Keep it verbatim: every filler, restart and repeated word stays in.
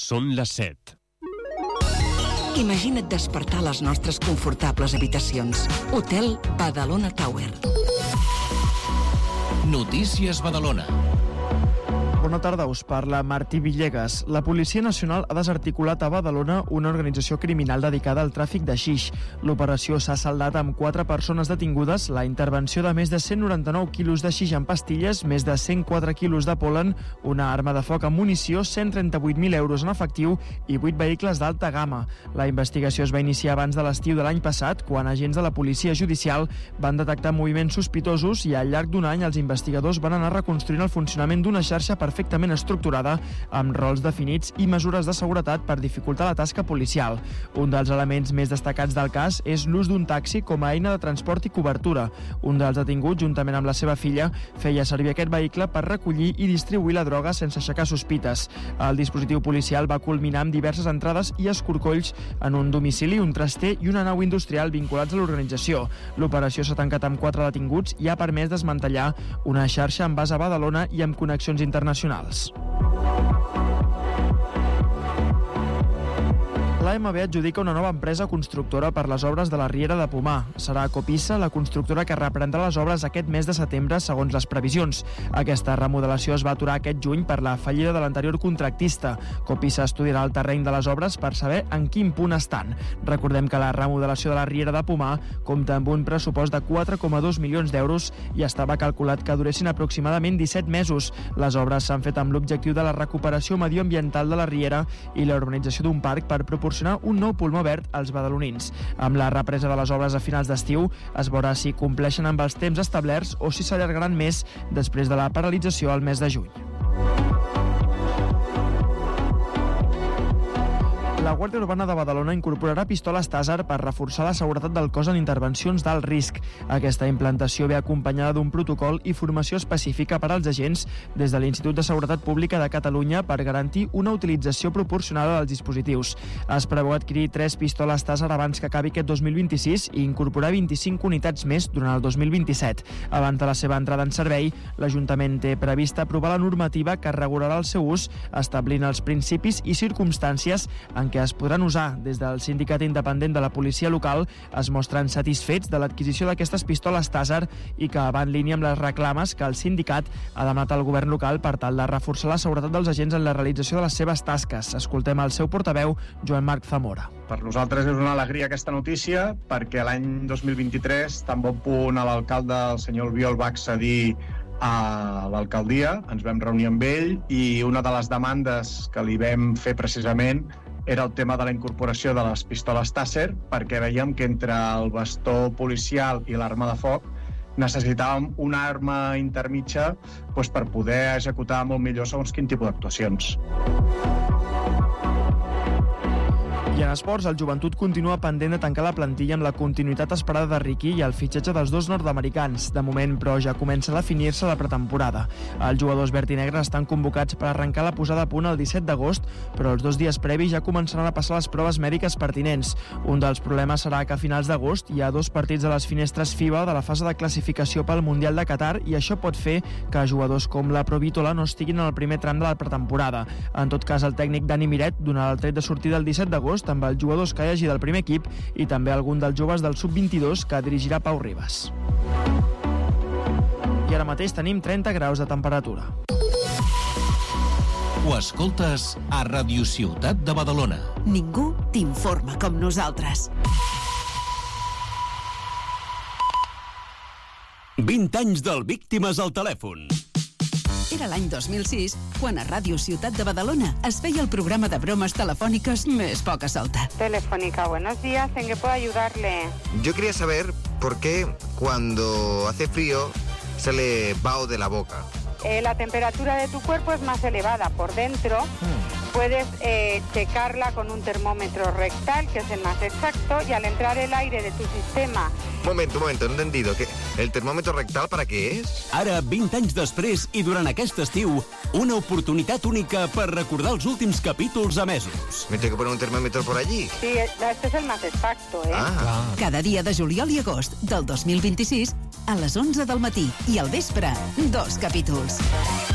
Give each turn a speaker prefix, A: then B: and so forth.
A: Són les set.
B: Imagina't despertar a les nostres confortables habitacions. Hotel Badalona Tower.
C: Notícies Badalona.
D: Bona tarda, us parla Martí Villegas. La Policia Nacional ha desarticulat a Badalona una organització criminal dedicada al tràfic de xix. L'operació s'ha saldat amb quatre persones detingudes, la intervenció de més de cent noranta-nou quilos de xix en pastilles, més de cent quatre quilos de pol·len, una arma de foc amb munició, cent trenta-vuit mil euros en efectiu i vuit vehicles d'alta gamma. La investigació es va iniciar abans de l'estiu de l'any passat, quan agents de la Policia Judicial van detectar moviments sospitosos i al llarg d'un any els investigadors van anar reconstruint el funcionament d'una xarxa perfectament estructurada amb rols definits i mesures de seguretat per dificultar la tasca policial. Un dels elements més destacats del cas és l'ús d'un taxi com a eina de transport i cobertura. Un dels detinguts, juntament amb la seva filla, feia servir aquest vehicle per recollir i distribuir la droga sense aixecar sospites. El dispositiu policial va culminar amb diverses entrades i escorcolls en un domicili, un traster i una nau industrial vinculats a l'organització. L'operació s'ha tancat amb quatre detinguts i ha permès desmantellar una xarxa amb base a Badalona i amb connexions internacionals. L'A M B adjudica una nova empresa constructora per les obres de la Riera de Pomar. Serà Copissa, la constructora que reprendrà les obres aquest mes de setembre, segons les previsions. Aquesta remodelació es va aturar aquest juny per la fallida de l'anterior contractista. Copissa estudiarà el terreny de les obres per saber en quin punt estan. Recordem que la remodelació de la Riera de Pomar compta amb un pressupost de quatre coma dos milions d'euros i estava calculat que duressin aproximadament disset mesos. Les obres s'han fet amb l'objectiu de la recuperació medioambiental de la Riera i la urbanització d'un parc per proporcionar un nou pulmó verd als badalonins. Amb la represa de les obres a finals d'estiu es veurà si compleixen amb els temps establerts o si s'allargaran més després de la paralització al mes de juny. La Guàrdia Urbana de Badalona incorporarà pistoles Tàser per reforçar la seguretat del cos en intervencions d'alt risc. Aquesta implantació ve acompanyada d'un protocol i formació específica per als agents des de l'Institut de Seguretat Pública de Catalunya per garantir una utilització proporcionada dels dispositius. Es preveu adquirir tres pistoles Tàser abans que acabi aquest dos mil vint-i-sis i incorporar vint-i-cinc unitats més durant el dos mil vint-i-set. Abans de la seva entrada en servei, l'Ajuntament té previst aprovar la normativa que regularà el seu ús, establint els principis i circumstàncies en què es podran usar. Des del Sindicat Independent de la Policia Local es mostren satisfets de l'adquisició d'aquestes pistoles Tàser i que va en línia amb les reclames que el sindicat ha demanat al govern local per tal de reforçar la seguretat dels agents en la realització de les seves tasques. Escoltem el seu portaveu, Joan Marc Zamora.
E: Per nosaltres és una alegria aquesta notícia perquè l'any dos mil vint-i-tres, tan bon punt a l'alcalde, el senyor Albiol, va accedir a l'alcaldia, ens vam reunir amb ell i una de les demandes que li vam fer precisament era el tema de la incorporació de les pistoles Tàser, perquè veiem que entre el bastó policial i l'arma de foc necessitàvem una arma intermitja doncs, per poder executar molt millor segons quin tipus d'actuacions.
D: I en esports, el Joventut continua pendent de tancar la plantilla amb la continuïtat esperada de Riqui i el fitxatge dels dos nord-americans. De moment, però, ja comença a definir-se la pretemporada. Els jugadors verd i negre estan convocats per arrencar la posada a punt el disset d'agost, però els dos dies previs ja començaran a passar les proves mèdiques pertinents. Un dels problemes serà que a finals d'agost hi ha dos partits a les finestres FIBA de la fase de classificació pel Mundial de Qatar i això pot fer que jugadors com la Provítola no estiguin en el primer tram de la pretemporada. En tot cas, el tècnic Dani Miret donarà el tret de sortida el disset d'agost amb els jugadors que hi hagi del primer equip i també algun dels joves del sub vint-i-dos que dirigirà Pau Ribas. I ara mateix tenim trenta graus de temperatura.
C: Ho escoltes a Radio Ciutat de Badalona.
F: Ningú t'informa com nosaltres.
G: vint anys del Víctimes al telèfon.
F: Era l'any dos mil sis, quan a Ràdio Ciutat de Badalona es feia el programa de bromes telefòniques més poca solta.
H: Telefónica, buenos días, ¿en qué puedo ayudarle?
I: Yo quería saber por qué cuando hace frío sale vaho de la boca.
H: Eh, la temperatura de tu cuerpo es más elevada por dentro. Mm. Puedes eh, checarla con un termómetro rectal, que es el más exacto, y al entrar el aire de tu sistema...
I: Momento, momento, no he entendido. ¿Qué? ¿El termòmetre rectal para què és?
G: Ara, vint anys després i durant aquest estiu, una oportunitat única per recordar els últims capítols emesos.
I: ¿Me tengo que poner un termómetro por allí?
H: Sí, este es el más exacto, ¿eh?
I: Ah.
F: Cada dia de juliol i agost del dos mil vint-i-sis a les onze del matí i al vespre, dos capítols.